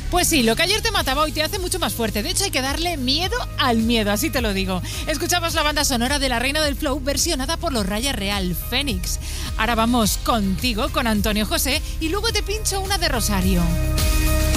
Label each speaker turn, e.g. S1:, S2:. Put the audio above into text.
S1: Pues sí, lo que ayer te mataba hoy te hace mucho más fuerte. De hecho, hay que darle miedo al miedo, así te lo digo. Escuchamos la banda sonora de La Reina del Flow versionada por los Raya Real, Fénix. Ahora vamos contigo, con Antonio José, y luego te pincho una de Rosario.